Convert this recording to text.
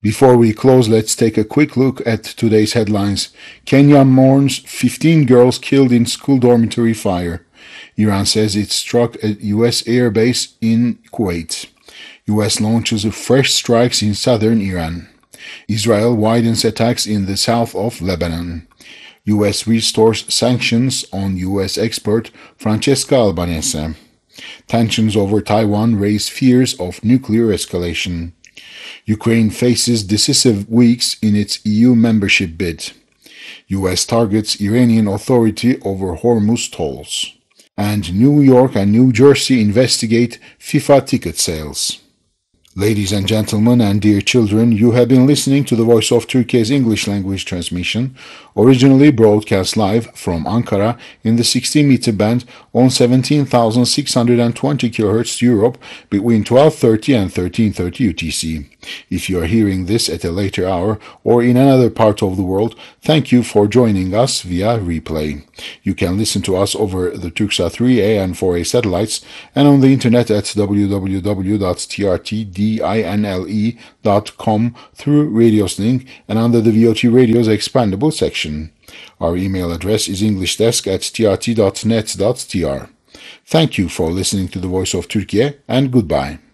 Before we close, let's take a quick look at today's headlines. Kenya mourns 15 girls killed in school dormitory fire. Iran says it struck a U.S. air base in Kuwait. U.S. launches fresh strikes in southern Iran. Israel widens attacks in the south of Lebanon. U.S. restores sanctions on U.S. expert Francesca Albanese. Tensions over Taiwan raise fears of nuclear escalation. Ukraine faces decisive weeks in its EU membership bid. U.S. targets Iranian authority over Hormuz tolls. And New York and New Jersey investigate FIFA ticket sales. Ladies and gentlemen and dear children, you have been listening to the Voice of Turkey's English language transmission, originally broadcast live from Ankara in the 60-meter band on 17,620 kHz Europe between 12:30 and 13:30 UTC. If you are hearing this at a later hour or in another part of the world, thank you for joining us via replay. You can listen to us over the Turksat 3A and 4A satellites and on the internet at www.trtdinle.com through Radios and under the VOT Radio's expandable section. Our email address is englishdesk@trt.net.tr. Thank you for listening to the Voice of Turkey and goodbye.